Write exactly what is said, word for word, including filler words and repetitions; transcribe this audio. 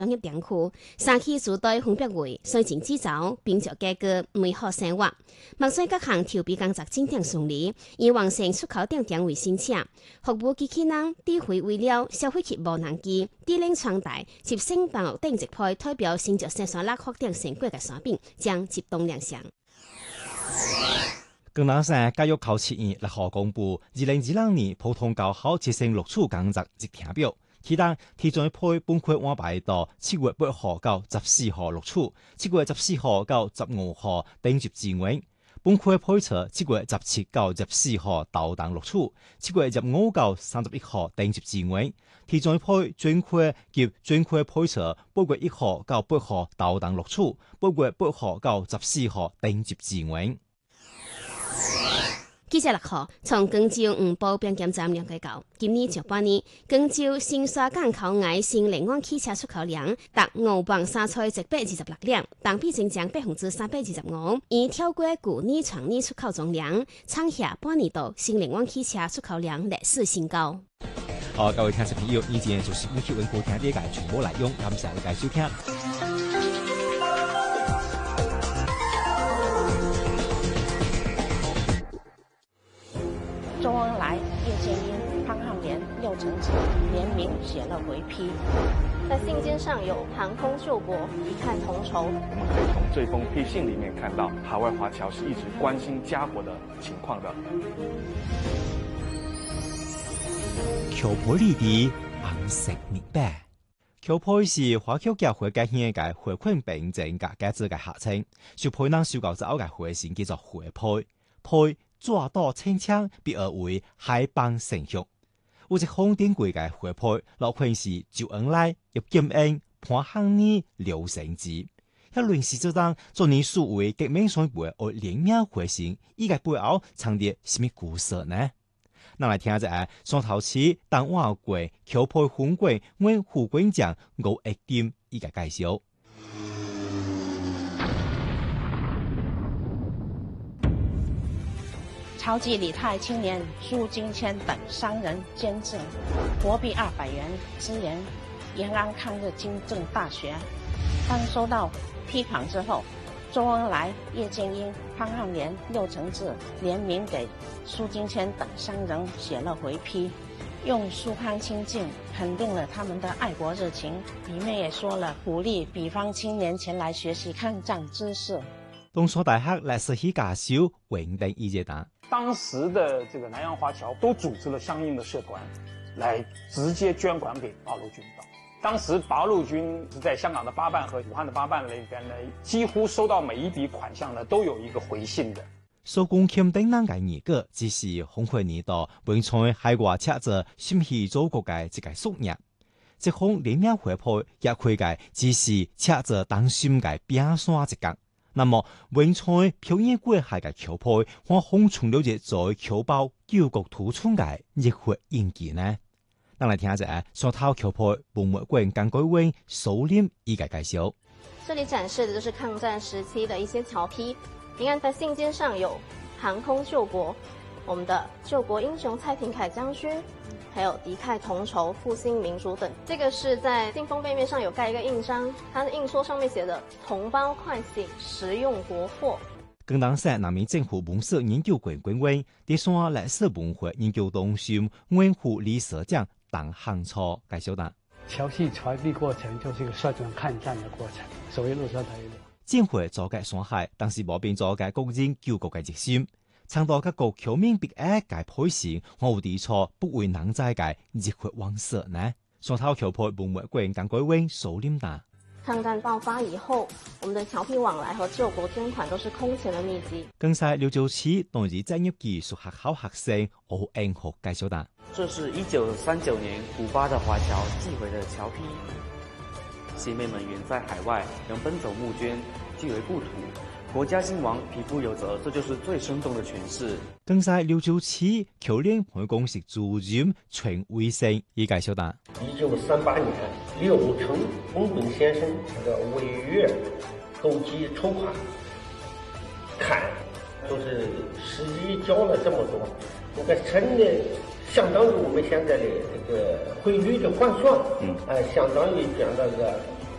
商業店區，三期組隊分別為水井製造、並且價格美好生活。目前各項籌備工作進展順利，以完成出口店定位申請，服務機器人、智慧為了、消費級無人機、智能穿戴、接升辦等一批代表新竹生產力發展成果嘅產品將集中亮相。 廣東省教育考試院六號公布二零二零年普通高考招生錄取工作日程表，其中其中一批本科安排到七月八號到十四號錄取，七月十四號到十五號等級志願。本科配冊七月十七到十四號倒檔錄取，七月十五到三十一號等級志願。其中一批專科及專科配冊八月一號到八號倒檔錄取，八月八號到十四號等級志願。 記者六號從廣州五寶邊檢站了解到，今年上半年廣州新沙港口外新能源汽車出口量達五萬三千一百二十六輛，同比增長百分之三百二十五，已超過去年全年出口總量，創下半年度新能源汽車出口量歷史新高。 好，各位聽眾朋友，以前就是每期溫故聽呢個全部內容，感謝大家收聽。 周恩來、葉劍英、潘漢年六成子聯名寫了回批， 在信件上有航空救國、一看同仇。 我們可以從這封批信裡面看到，海外華僑是一直關心家國的情況的。 僑配里的紅色明白，僑配是華僑協會嘅現嘅回饋並正嘅價值嘅合稱，小配能小狗仔嘅回線叫做回配，配。抓到清槍，別而為海邦成熟。有一項典貴嘅回配，落款是周恩來、葉劍英、潘漢年、劉成子。一輪時之中，做你數位革命上輩而聯名回信，依個背後藏啲什麼故事呢？咱來聽下上頭次當晚過僑配分櫃阮胡冠獎五一點依個介紹。 超級李太青年蘇金謙等商人捐贈國幣二百元支援延安抗日軍政大學。當收到批款之後，周恩來、葉劍英、潘漢年六成子聯名給蘇金謙等商人寫了回批，用蘇康清淨肯定了他們的愛國熱情，裡面也說了鼓勵北方青年前來學習抗戰知識。 東所大學歷史系教授榮定義解答。 當時的這個南洋華僑都組織了相應的社團，來直接捐款給八路軍。當時八路軍在香港的八辦和武漢的八辦裏邊呢，幾乎收到每一筆款項呢，都有一個回信的。 蘇公謙等人嘅二個，只是紅會年代本在海外赤着心繫祖國嘅一個宿業，這項聯名回配也佢嘅只是赤着當心嘅邊山一角。那麼，永在表演過海嘅僑配，我空從了解在僑胞救國途中嘅熱血演技呢？咱來聽下上頭僑配本末觀更改為收斂一個介紹。 這裡展示的就是抗戰時期的一些僑批。你看，在信件上有航空救國，我們的救國英雄蔡廷闓將軍，還有敵愾同仇復興民主等。這個是在信封背面上有蓋一個印章，它的印戳上面寫的同胞快醒，實用國貨。 廣東省南面政府文史研究館官員，第三歷史文化研究中心文化理事長鄧行初介紹道： 僑系傳遞過程就是一個率真抗戰的過程，所謂陸軍台路。 戰會阻隔傷害，但是冇變阻隔公人救國嘅熱心。倡導各國僑民別愛嘅配型，我有啲錯不為難在嘅熱血往事呢？上頭僑配本末觀更改為收斂大。 抗戰爆發以後，我們的僑批往來和救國捐款都是空前的密集。 更晒廖兆次當日專業技術學校學生歐恩學介紹道： 這是一九三九年古巴的華僑寄回的僑批，姐妹們遠在海外，仍奔走募捐，寄為故土。國家興亡，匹夫有責，這就是最生動的詮釋。 更晒廖兆次僑聯辦公室主任全衛生也介紹道： 一九三八年，廖成峰本先生這個違約勾稽籌款，看都是實際交了這麼多，這個真的相當於我們現在的這個匯率的換算，嗯，呃，相當於講這個。